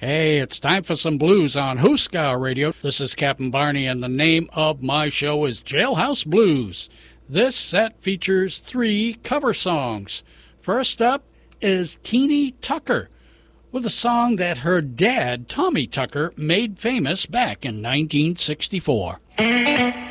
Hey, it's time for some blues on Hooskow Radio. This is Captain Barney, and the name of my show is Jailhouse Blues. This set features 3 cover songs. First up is Teeny Tucker with a song that her dad, Tommy Tucker, made famous back in 1964.